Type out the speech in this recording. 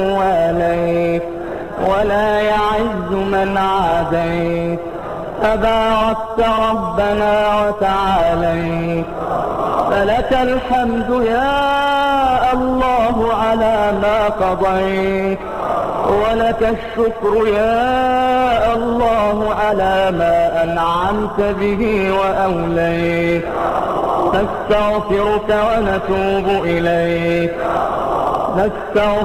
واليت ولا يعز من عاديت. تباركت ربنا وتعاليت، فلك الحمد يا الله على ما قضيت، ولك الشكر يا الله على ما أنعمت به وأوليت. نستغفرك ونتوب إليك.